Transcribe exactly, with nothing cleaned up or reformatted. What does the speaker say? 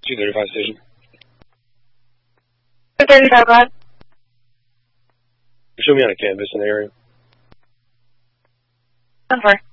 two thirty-five station. two thirty-five, go ahead. Show me on a canvas in the area. ten four.